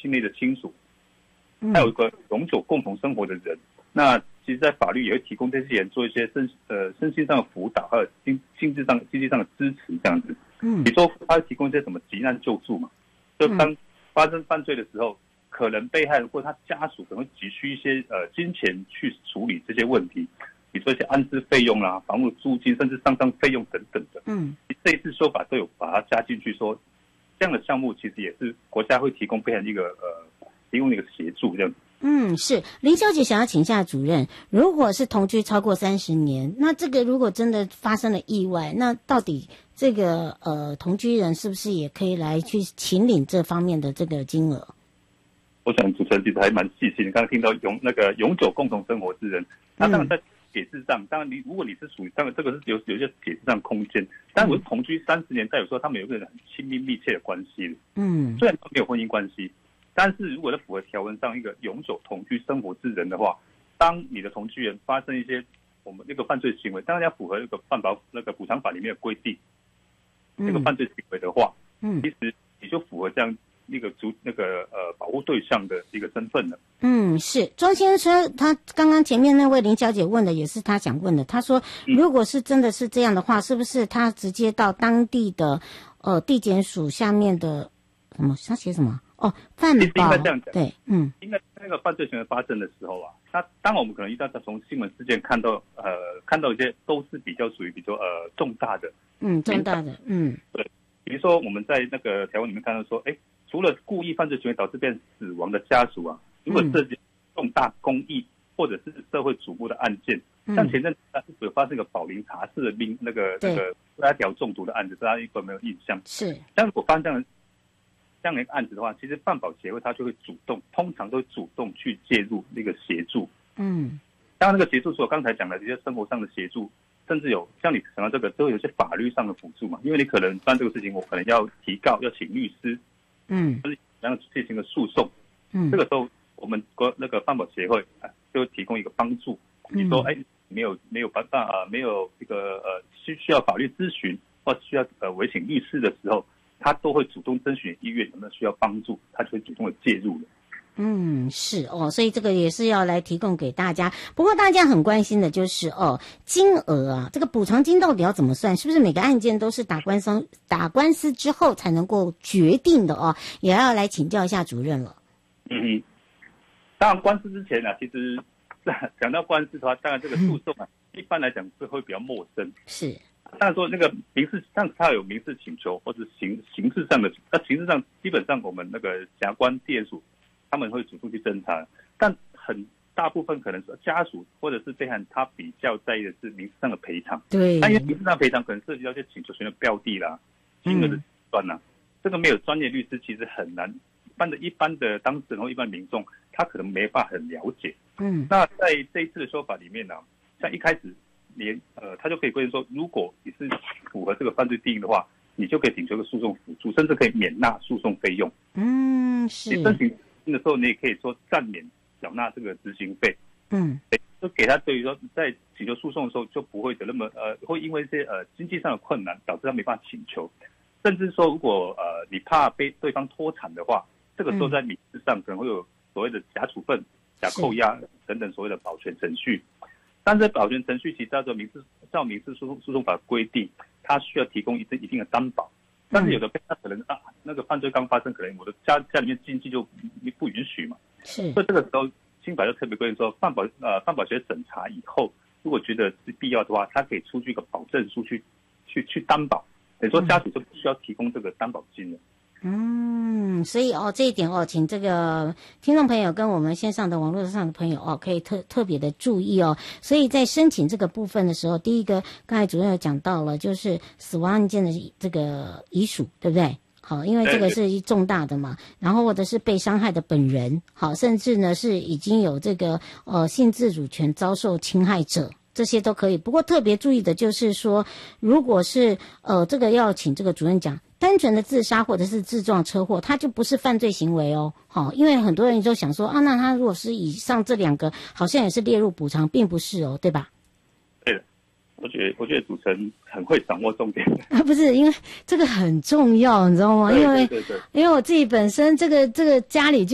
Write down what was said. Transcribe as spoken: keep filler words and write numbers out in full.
亲内的亲属，还有一个永久共同生活的人。那其实，在法律也会提供这些人做一些身呃身心上的辅导，还有经经济上经济上的支持这样子。嗯，比如说他会提供一些什么急难救助嘛，就当发生犯罪的时候，可能被害人或他家属可能会急需一些呃金钱去处理这些问题。比如说一些安置费用啦、房屋租金，甚至丧葬费用等等的。嗯，这一次修法都有把它加进去说，说这样的项目其实也是国家会提供被害人一个呃提供一个协助这样。 嗯，是林小姐想要请教主任，如果是同居超过三十年，那这个如果真的发生了意外，那到底这个呃同居人是不是也可以来去请领这方面的这个金额？ 我想主持人其实还蛮细心的，刚刚听到永那个永久共同生活之人，那当然在解释上，当然你如果你是属于当然这个是有有些解释上空间，但我是同居三十年，代表说他们有一个很亲密密切的关系的。嗯，虽然没有婚姻关系，但是如果在符合条文上一个永久同居生活之人的话，当你的同居人发生一些我们那个犯罪行为，当然要符合那个犯保那个补偿法里面的规定，那个犯罪行为的话，嗯，其实你就符合这样一个主那个呃保护对象的一个身份了。嗯， 是庄先生，他刚刚前面那位林小姐问的也是他想问的。他说，如果是真的是这样的话，是不是他直接到当地的呃地检署下面的什么？他写什么？哦，犯保。 应该这样讲。 对，嗯， 应该那个犯罪行为发生的时候啊，他当然我们可能一旦从新闻事件看到呃看到一些都是比较属于比较呃重大的， 嗯，重大的，嗯， 对，比如说我们在那个条文里面看到说，哎。除了故意犯罪行为导致被死亡的家属啊，如果涉及重大公益或者是社会瞩目的案件，嗯、像前阵子有发生一个保龄茶室的命那个那个拉条中毒的案子，大家一般没有印象。 是， 但如果发生这样这样的一个案子的话，其实犯保协会他就会主动，通常都会主动去介入那个协助。嗯，当然那个协助除了刚才讲的这些生活上的协助，甚至有像你讲到这个，都有些法律上的辅助嘛，因为你可能办这个事情，我可能要提告，要请律师。嗯，就是然后进行个诉讼，嗯，这个时候我们国那个犯保协会啊，就会提供一个帮助。你说，哎，没有没有办法啊，没有这个呃需需要法律咨询或需要呃委请律师的时候，他都会主动征询医院有没有需要帮助，他就会主动的介入了。 嗯，是哦，所以这个也是要来提供给大家。不过大家很关心的就是哦，金额啊，这个补偿金到底要怎么算？是不是每个案件都是打官司打官司之后才能够决定的哦？也要来请教一下主任了。 嗯嗯，当然官司之前呢、啊，其实讲到官司的话，当然这个诉讼啊，嗯、一般来讲是会比较陌生。 是， 当然说那个民事，但是他有民事请求或者刑刑事上的，那刑事上基本上我们那个辖关地检署。他们会主动去侦查，但很大部分可能是家属或者是被害人，他比较在意的是民事上的赔偿。 对， 但因为民事上赔偿可能涉及到一些请求权的标的啦、金额的计算啦，这个没有专业律师其实很难。一般的、一般的当事人或一般民众，他可能没办法很了解。嗯，那在这一次的说法里面呢、啊，像一开始连呃，他就可以规定说，如果你是符合这个犯罪定义的话，你就可以请求一个诉讼辅助，甚至可以免纳诉讼费用。 嗯，是。 你申请的时候，你也可以说暂免缴纳这个执行费，嗯，就给他对于说在请求诉讼的时候就不会有那么呃，会因为一些呃经济上的困难导致他没办法请求，甚至说如果呃你怕被对方脱产的话，这个时候在民事上可能会有所谓的假处分、假扣押等等所谓的保全程序，但是保全程序其实照着民事照民事诉讼诉讼法规定，它需要提供一定一定的担保。但是有的被他可能啊，那个犯罪刚发生，可能我的家家里面经济就不允许嘛，是，所以这个时候新法就特别规定说，犯保呃犯保协会审查以后，如果觉得是必要的话，他可以出具一个保证书去去去担保，等于说家属就不需要提供这个担保金了。 嗯，所以哦，这一点哦，请这个听众朋友跟我们线上的网络上的朋友哦，可以特特别的注意哦。所以在申请这个部分的时候，第一个刚才主任有讲到了，就是死亡案件的这个遗属，对不对？好，因为这个是重大的嘛，然后或者是被伤害的本人，好，甚至呢是已经有这个呃性自主权遭受侵害者。这些都可以，不过特别注意的就是说，如果是呃这个要请这个主任讲，单纯的自杀或者是自撞车祸，它就不是犯罪行为哦。好、哦，因为很多人都想说啊，那他如果是以上这两个，好像也是列入补偿，并不是哦，对吧？ 对的，我觉得我觉得主持人很会掌握重点啊，不是因为这个很重要，你知道吗？因为因为我自己本身这个这个家里就。